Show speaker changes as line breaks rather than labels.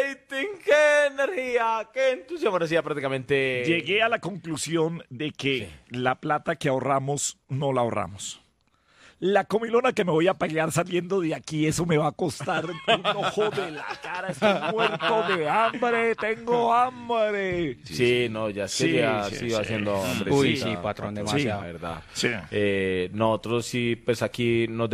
rating, qué energía, qué entusiasmo. Parecía prácticamente...
Llegué a la conclusión de que la plata que ahorramos, no la ahorramos. La comilona que me voy a pagar saliendo de aquí, eso me va a costar un ojo de la cara. Estoy muerto de hambre, tengo hambre.
Sí, no, ya sería sí, haciendo hambre.
Uy, sí, patrón, demasiado.
La verdad.
Sí.
Nosotros sí, pues aquí nos